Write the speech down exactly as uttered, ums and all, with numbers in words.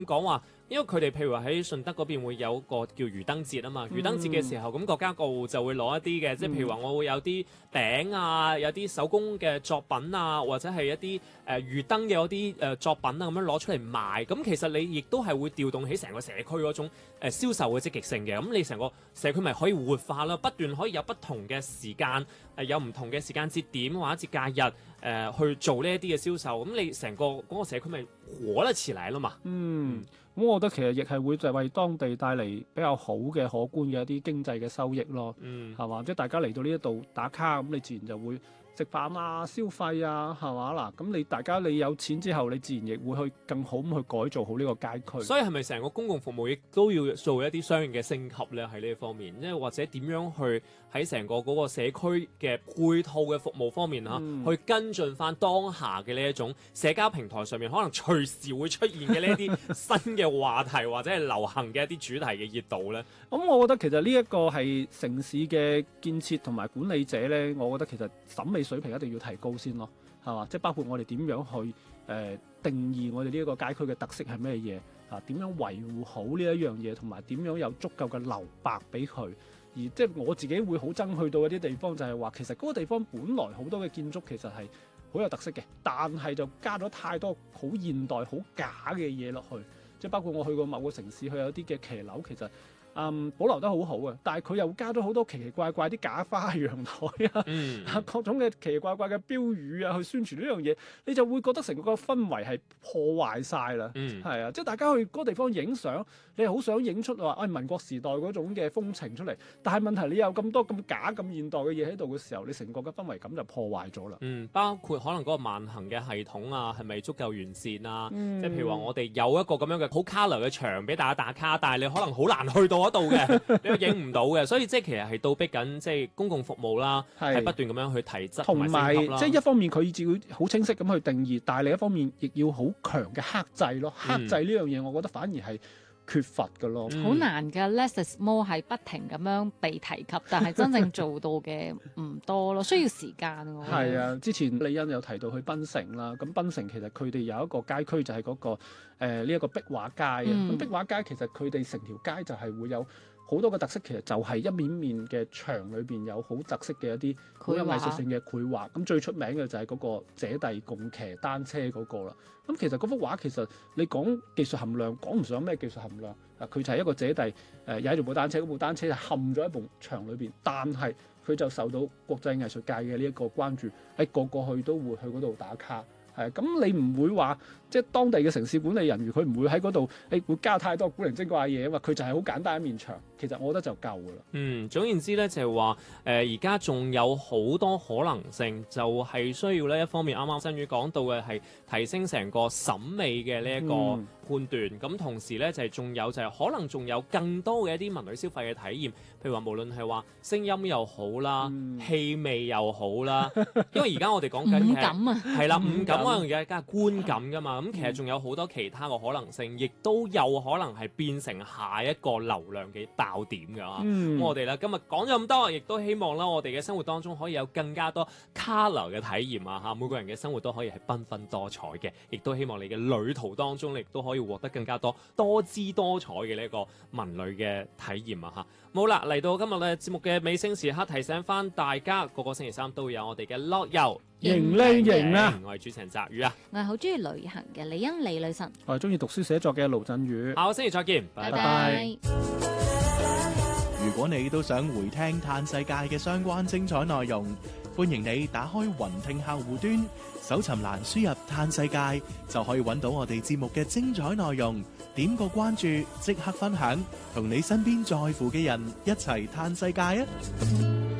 講話，因為佢哋譬如話喺順德嗰邊會有個叫魚燈節啊嘛，魚燈節嘅時候，咁國家局就會攞一啲嘅，即係譬如話我會有啲餅啊，有啲手工嘅作品啊，或者係一啲誒、呃、魚燈嘅嗰啲誒作品啊，咁樣攞出嚟賣。咁其實你亦都係會調動起成個社區嗰種誒、呃、銷售嘅積極性嘅。咁你成個社區咪可以活化啦，不斷可以有不同嘅時間，誒、呃、有唔同嘅時間節點或者節假日誒、呃、去做呢一啲嘅銷售。咁你成個嗰個社區咪活得起來啦嘛。 嗯。咁我覺得其實亦係會就係為當地帶嚟比較好嘅可觀嘅一啲經濟嘅收益咯， 嗯， 係嘛？即係大家嚟到呢一度打卡，咁你自然就會食飯啊、消費啊，係嘛嗱？咁你大家你有錢之後，你自然亦會去更好咁去改造好呢個街區。 所以係咪成個公共服務亦都要做一啲相應嘅升級咧？喺呢一方面，即係或者點樣去喺成個嗰個社區嘅配套嘅服務方面嚇， 嗯、 去跟進翻當下嘅呢一種社交平台上面可能隨時會出現嘅呢一啲新嘅話題或者係流行嘅一啲主題嘅熱度咧？ 咁、嗯、我覺得其實呢一個係城市嘅建設同埋管理者咧，我覺得其實審美水平一定要提高先咯，係嘛？即係包括我哋點樣去誒、呃、定義我哋呢一個街區嘅特色係咩嘢啊？點樣維護好呢一樣嘢，同埋點樣有足夠嘅留白俾佢。而即係我自己會好憎去到一啲地方，就係話其實嗰個地方本來好多嘅建築其實係好有特色嘅，但係就加咗太多好現代、好假嘅嘢落去。即係包括我去過某個城市，佢有啲嘅騎樓其實。嗯，保留得好好啊，但係佢又加咗好多奇奇怪怪啲假花陽台啊，嗯、各種嘅奇奇怪怪嘅標語啊，去宣傳呢樣嘢，你就會覺得成個氛圍係破壞晒啦。係、嗯、啊，即係大家去嗰個地方影相，你係好想影出話，誒、哎、民國時代嗰種嘅風情出嚟，但係問題你有咁多咁假咁現代嘅嘢喺度嘅時候，你成個嘅氛圍感就破壞咗啦。 嗯，包括可能嗰個慢行嘅系統啊，係咪足夠完善啊？ 嗯、 即係譬如話我哋有一個咁樣嘅好 colour 嘅牆俾大家打卡，但係你可能好難去到嗰度嘅，你又影唔到嘅，所以即係其實係倒逼緊即係公共服務啦，係不斷咁樣去提質同埋升級啦。 即係一方面佢要好清晰咁去定義，但係另一方面亦要好強嘅克制咯。克制呢樣嘢，我覺得反而係缺乏嘅咯，好、 嗯、難嘅。Less is more 係不停咁樣被提及，但係真正做到嘅唔多咯，需要時間。 係啊，之前李欣有提到去檳城啦，咁檳城其實佢哋有一個街區就係嗰、那個誒呢一個壁畫街啊。咁、嗯、壁畫街其實佢哋成條街就係會有好多嘅特色，其實就係一面面嘅牆裏邊有好特色嘅一啲好有藝術性嘅繪畫。咁最出名嘅就係嗰個姐弟共騎單車嗰個啦。咁其實嗰幅畫其實你講技術含量，講唔上咩技術含量。啊，佢就係一個姐弟誒踩住部單車，嗰部單車就陷咗喺埲牆裏邊，但係佢就受到國際藝術界嘅呢一個關注，喺個個去都會去嗰度打卡。係咁，你唔會話即係當地嘅城市管理人員，佢唔會喺嗰度誒會加太多古靈精怪嘢啊嘛。佢就係好簡單一面牆，其實我覺得就夠噶啦。 嗯，總言之咧，就係話誒，而家仲有好多可能性，就係、是、需要咧一方面，啱啱新宇講到嘅係提升成個審美嘅呢一個判斷。咁、嗯、同時咧就係、是、仲有就係、是、可能仲有更多嘅一啲文旅消費嘅體驗，譬如話無論係話聲音又好啦，嗯、氣味又好啦。因為而家我哋講緊五感啊， 係啦，五感可能嘅加觀感噶嘛。咁其實仲有好多其他嘅可能性，亦都有可能係變成下一個流量嘅爆點㗎。咁、嗯、我哋咧今日講咗咁多，亦都希望啦，我哋嘅生活當中可以有更加多 colour 嘅體驗啊！嚇，每個人嘅生活都可以係繽紛多彩嘅，亦都希望你嘅旅途當中，你亦都可以獲得更加多多姿多彩嘅呢一個文旅嘅體驗啊！嚇，好啦，嚟到今日咧節目嘅尾聲時刻，提醒翻大家，個個星期三都會有我哋嘅樂遊型靚型啊！ 我係主持人澤宇啊， 我係好中意旅行嘅李欣李女神， 我係中意讀書寫作嘅盧振宇。 下個星期再見，拜拜。 如果你都想回聽嘆世界嘅相關精彩內容，歡迎你打開雲聽客戶端，搜尋欄輸入嘆世界，就可以揾到我哋節目嘅精彩內容。點個關注，即刻分享，同你身邊在乎嘅人一齊嘆世界啊！